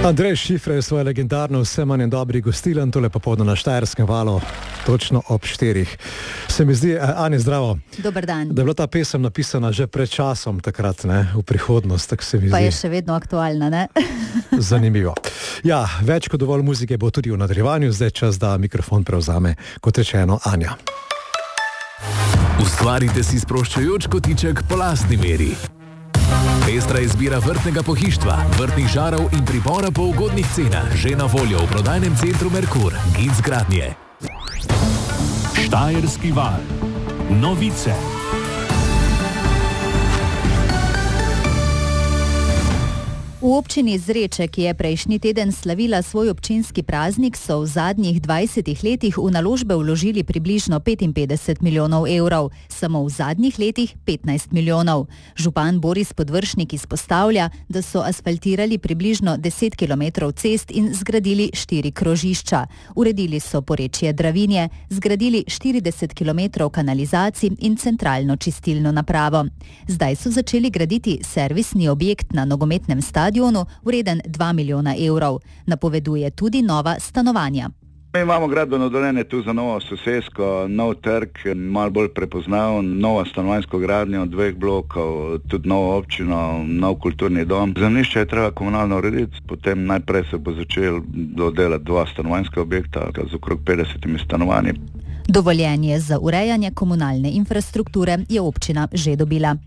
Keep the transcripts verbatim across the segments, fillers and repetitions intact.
Andrej Šifre je svoje legendarno vse manj in dobrih gostilen, tole popoldne na Štajerskem valu, točno ob štirih. Se mi zdi, Anja, zdravo. Dober dan. Da je bila ta pesem napisana že pred časom takrat, ne, v prihodnost, tako se mi pa zdi. Pa je še vedno aktualna, ne? Zanimivo. Ja, več kot dovolj muzike bo tudi v nadaljevanju, zdaj čas, da mikrofon prevzame, kot rečeno, Anja. Ustvarite si sproščajoč kotiček po lastni meri. Pestra izbira vrtnega pohištva, vrtnih žarov in pribora po ugodnih cenah, že na voljo v prodajnem centru Merkur, Gic Gradnje. Štajerski val. Novice. V občini Zreče, ki je prejšnji teden slavila svoj občinski praznik, so v zadnjih dvajsetih letih v naložbe vložili približno petinpetdeset milijonov evrov, samo v zadnjih letih petnajst milijonov. Župan Boris Podvršnik izpostavlja, da so asfaltirali približno deset kilometrov cest in zgradili štiri krožišča. Uredili so porečje Dravinje, zgradili štirideset kilometrov kanalizacij in centralno čistilno napravo. Zdaj so začeli graditi servisni objekt na nogometnem stadionu, vreden dva milijona evrov. Napoveduje tudi nova stanovanja. Mi imamo gradbeno dovoljenje tu za novo sosesko, nov trg, malo bolj prepoznaven, nova stanovanjsko gradnjo, dveh blokov, tudi novo občino, nov kulturni dom. Zemljišče je treba komunalno urediti, potem najprej se bo začel dodelati dva stanovanjska objekta z okrog petdesetimi stanovanji. Dovoljenje za urejanje komunalne infrastrukture je občina že dobila.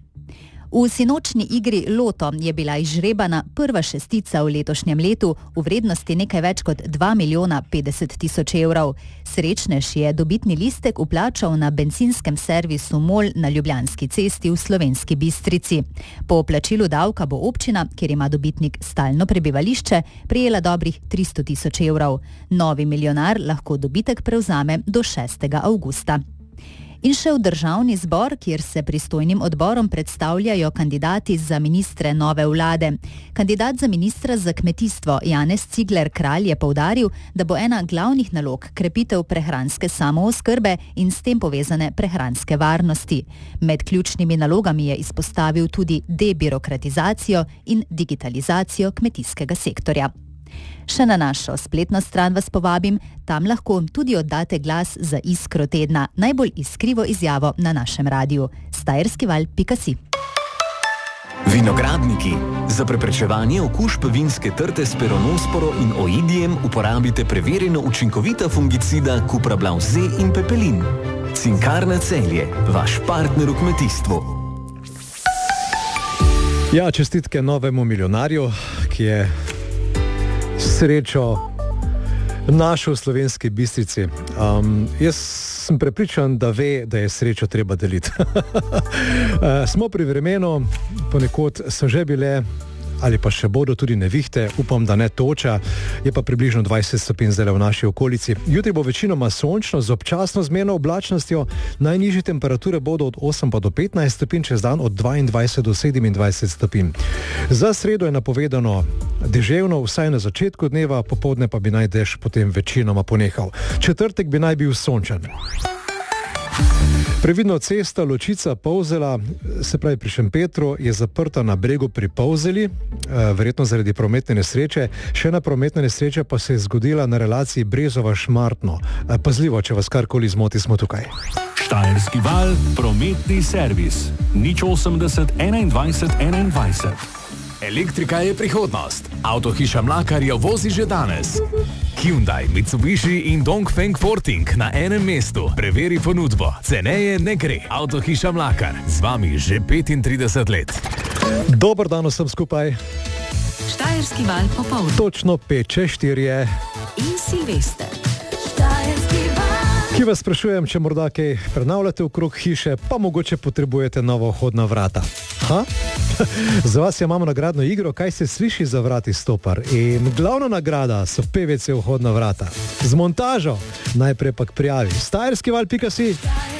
V sinočni igri Loto je bila izžrebana prva šestica v letošnjem letu v vrednosti nekaj več kot dva milijona petdeset tisoč evrov. Srečnež je dobitni listek vplačal na bencinskem servisu Mol na Ljubljanski cesti v Slovenski Bistrici. Po plačilu davka bo občina, kjer ima dobitnik stalno prebivališče, prejela dobrih tristo tisoč evrov. Novi milijonar lahko dobitek prevzame do šestega avgusta. In še v državni zbor, kjer se pristojnim odborom predstavljajo kandidati za ministre nove vlade. Kandidat za ministra za kmetijstvo Janez Cigler Kralj je poudaril, da bo ena glavnih nalog krepitev prehranske samooskrbe in s tem povezane prehranske varnosti. Med ključnimi nalogami je izpostavil tudi debirokratizacijo in digitalizacijo kmetijskega sektorja. Še na našo spletno stran vas povabim, tam lahko tudi oddate glas za iskro tedna, najbolj iskrivo izjavo na našem radiju. Štajerskival pika si. Vinogradniki. Za preprečevanje okužb vinske trte s peronosporo in oidijem uporabite preverjeno učinkovita fungicida Cuprablav Z in Pepelin. Cinkarna Celje, vaš partner v kmetijstvu. Ja, čestitke novemu milijonarju, ki je srečo našo v Slovenski Bistrici. Um, jaz sem prepričan, da ve, da je srečo treba deliti. uh, smo pri vremenu, ponekod so že bile ali pa še bodo tudi nevihte, upam, da ne toča, je pa približno dvajset stopinj zdaj v naši okolici. Jutri bo večinoma sončno z občasno zmerno oblačnostjo, najnižje temperature bodo od osem pa do petnajst stopinj, čez dan od dvaindvajset do sedemindvajset stopinj. Za sredo je napovedano deževno, vsaj na začetku dneva, popoldne pa bi naj dež potem večinoma ponehal. Četrtek bi naj bil sončen. Previdno cesta Ločica-Polzela, se pravi pri Šempetru, je zaprta na bregu pri Polzeli, verjetno zaradi prometne nesreče. Še ena prometna nesreča pa se je zgodila na relaciji Brezova-Šmartno. Pazljivo, če vas karkoli zmoti, smo tukaj. Štajerski val, prometni servis. nič osemdeset enaindvajset enaindvajset. Elektrika je prihodnost. Avtohiša Mlakar jo vozi že danes. Hyundai, Mitsubishi in Dongfeng Forting na enem mestu. Preveri ponudbo. Ceneje ne gre. Avtohiša Mlakar. Z vami že petintrideset let. Dober dan vsem skupaj. Štajerski val popoldne. Točno pet čez štiri je. In Silvester. Ki vas sprašujem, če morda kaj prenavljate okrog hiše, pa mogoče potrebujete nova vhodna vrata. Ha? Za vas imamo nagradno igro, kaj se sliši za vrati stopar. In glavna nagrada so P V C vhodna vrata. Z montažo najprej pa k prijavi. Štajerski val pika si.